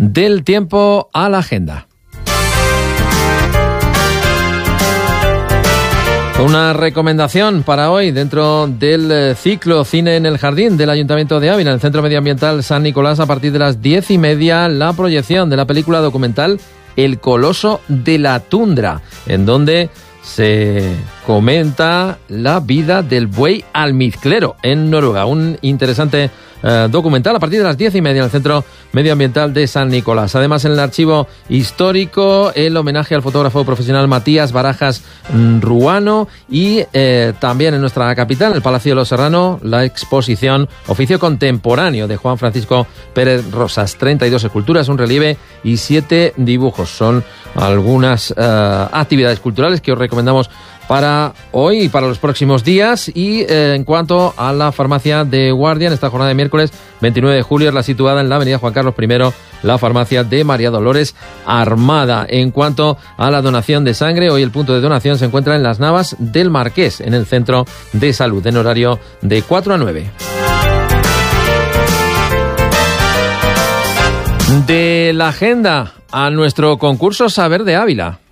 del tiempo a la agenda. Una recomendación para hoy dentro del ciclo Cine en el Jardín del Ayuntamiento de Ávila, en el Centro Medioambiental San Nicolás, a partir de las 10:30, la proyección de la película documental El Coloso de la Tundra, en donde se comenta la vida del buey almizclero en Noruega. Un interesante documental a partir de las 10:30 en el Centro Medioambiental de San Nicolás. Además, en el archivo histórico, el homenaje al fotógrafo profesional Matías Barajas Ruano, y también en nuestra capital, en el Palacio de los Serrano, la exposición Oficio Contemporáneo de Juan Francisco Pérez Rosas. 32 esculturas, un relieve y 7 dibujos. Son algunas actividades culturales que os recomendamos para hoy y para los próximos días. Y en cuanto a la farmacia de guardia, en esta jornada de miércoles 29 de julio, es la situada en la avenida Juan Carlos I, la farmacia de María Dolores Armada. En cuanto a la donación de sangre, hoy el punto de donación se encuentra en Las Navas del Marqués, en el Centro de Salud, en horario de 4 a 9. De la agenda a nuestro concurso Saber de Ávila.